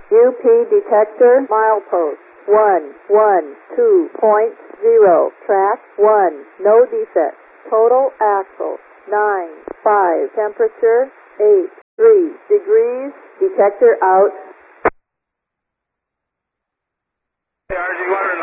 UP detector, milepost 112.0, track 1, no defects. Total axle 9.5, temperature 8.3 degrees, detector out. RG1